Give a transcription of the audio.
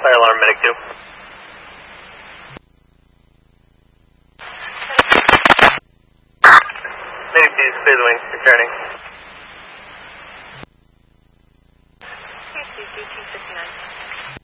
Fire alarm, medic 2. Medic 2, clear the wings, returning. 259.